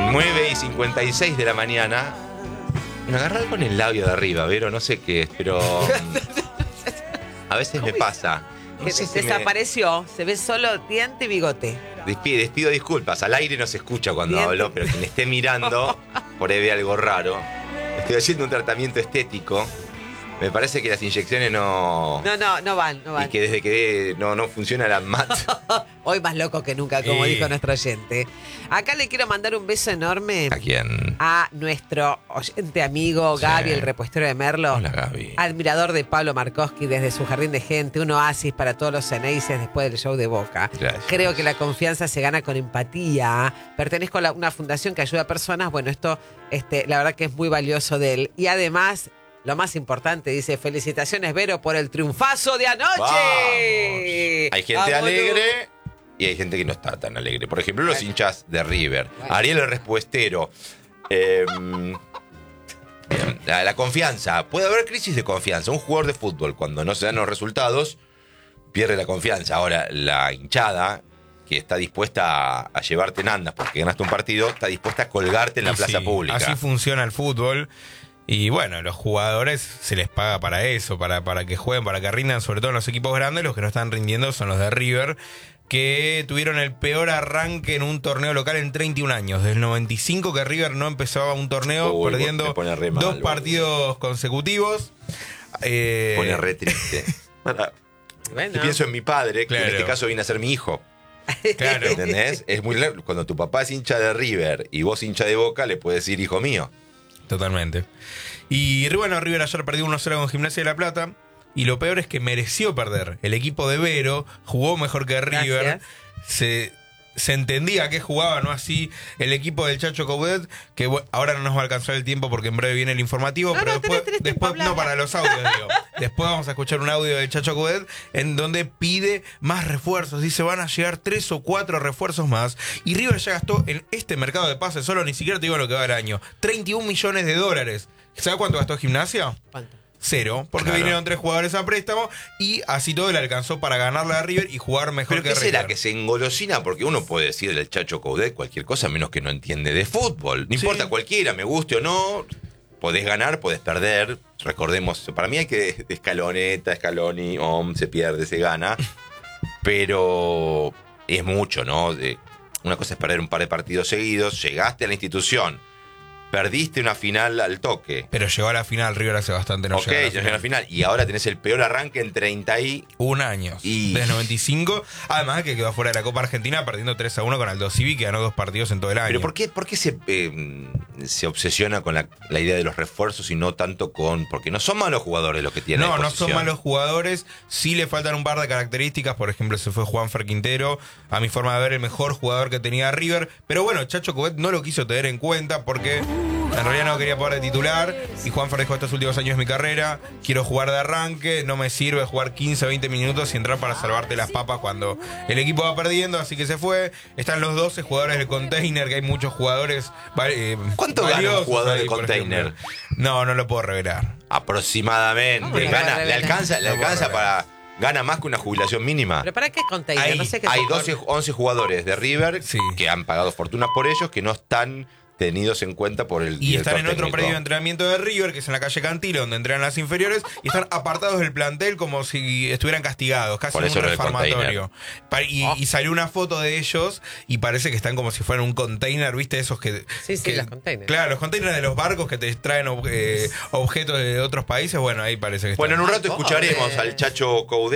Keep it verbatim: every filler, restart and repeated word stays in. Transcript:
nueve y cincuenta y seis de la mañana. Me agarré con el labio de arriba, Vero, no sé qué es, pero a veces me pasa. No sé si Desapareció, me... se ve solo diente y bigote. Despido, despido disculpas, al aire no se escucha cuando diente. hablo, pero quien esté mirando, por ahí ve algo raro. Estoy haciendo un tratamiento estético. Me parece que las inyecciones no... No, no, no van, no van. Y que desde que no, no funciona la mat. Hoy más loco que nunca, como sí. dijo nuestro oyente. Acá le quiero mandar un beso enorme. ¿A quién? A nuestro oyente amigo Gaby, sí. el repuestero de Merlo. Hola, Gaby. Admirador de Pablo Markowski desde su jardín de gente. Un oasis para todos los Ceneices después del show de Boca. Gracias. Creo que la confianza se gana con empatía. Pertenezco a una fundación que ayuda a personas. Bueno, esto este, la verdad que es muy valioso de él. Y además... Lo más importante, dice, felicitaciones, Vero, por el triunfazo de anoche. Vamos. Hay gente Vámonos. alegre y hay gente que no está tan alegre. Por ejemplo, los bueno. hinchas de River. Bueno. Ariel el respuestero. Eh, la, la confianza. Puede haber crisis de confianza. Un jugador de fútbol, cuando no se dan los resultados, pierde la confianza. Ahora, la hinchada, que está dispuesta a, a llevarte en andas porque ganaste un partido, está dispuesta a colgarte en la y plaza sí, pública. Así funciona el fútbol. Y bueno, los jugadores se les paga para eso, para, para que jueguen, para que rindan, sobre todo en los equipos grandes. Los que no están rindiendo son los de River, que tuvieron el peor arranque en un torneo local en treinta y un años. Desde el noventa y cinco que River no empezaba un torneo, Uy, perdiendo mal, dos boludo. partidos consecutivos. Eh, pone re triste. Bueno. Yo pienso en mi padre, claro. que en este caso viene a ser mi hijo. Claro. ¿Entendés? Es muy largo. Cuando tu papá es hincha de River y vos hincha de Boca, le puedes decir hijo mío. Totalmente. Y bueno, River ayer perdió uno cero con Gimnasia de La Plata. Y lo peor es que mereció perder. El equipo de Vero jugó mejor que River. Gracias. Se, se entendía que jugaba, no así, el equipo del Chacho Coudet. Que bueno, ahora no nos va a alcanzar el tiempo porque en breve viene el informativo. No, pero no, después, tenés, tenés después no, para los audios, digo. Después vamos a escuchar un audio del Chacho Coudet en donde pide más refuerzos. Dice, van a llegar tres o cuatro refuerzos más. Y River ya gastó en este mercado de pases solo, ni siquiera te digo lo que va el año, treinta y un millones de dólares. ¿Sabes cuánto gastó Gimnasia? ¿Cuánto? Cero, porque claro. vinieron tres jugadores a préstamo y así todo le alcanzó para ganarle a River y jugar mejor ¿Pero que qué River. será? ¿Que se engolosina? Porque uno puede decir del Chacho Coudet cualquier cosa menos que no entiende de fútbol. No sí. importa cualquiera, me guste o no, podés ganar, podés perder. Recordemos, para mí hay que escaloneta, escaloni, om, se pierde, se gana. Pero es mucho, ¿no? Una cosa es perder un par de partidos seguidos, llegaste a la institución. Perdiste una final al toque. Pero llegó a la final, River hace bastante no Ok, llegó a la final. Y ahora tenés el peor arranque en treinta y un años. Y... Desde noventa y cinco. Además que quedó fuera de la Copa Argentina perdiendo tres a uno con Aldo Civi, que ganó dos partidos en todo el año. Pero ¿por qué, por qué se, eh, se obsesiona con la, la idea de los refuerzos y no tanto con... Porque no son malos jugadores los que tienen. No, no son malos jugadores. Sí le faltan un par de características. Por ejemplo, se fue Juanfer Quintero. A mi forma de ver, el mejor jugador que tenía River. Pero bueno, Chacho Coudet no lo quiso tener en cuenta porque... En realidad no quería jugar de titular y Juanfer dijo, estos últimos años de mi carrera quiero jugar de arranque, no me sirve jugar quince o veinte minutos y entrar para salvarte las papas cuando el equipo va perdiendo, así que se fue. Están los doce jugadores del Container, que hay muchos jugadores eh, ¿Cuánto gana un jugador del Container? No, no lo puedo revelar. Aproximadamente. Gana, ¿Le alcanza, le alcanza para... ¿Gana más que una jubilación mínima? ¿Pero para qué Container? Hay, no sé qué hay doce, once jugadores de River sí. que han pagado fortunas por ellos, que no están... tenidos en cuenta por el y están en técnico. Otro predio de entrenamiento de River, que es en la calle Cantilo, donde entrenan las inferiores, y están apartados del plantel como si estuvieran castigados, casi en un reformatorio. Y, oh. y salió una foto de ellos y parece que están como si fueran un container, ¿viste? Esos que... Sí, sí, que, los containers. Claro, los containers de los barcos que te traen eh, objetos de otros países, bueno, ahí parece que están. Bueno, en un rato escucharemos al Chacho Coudet.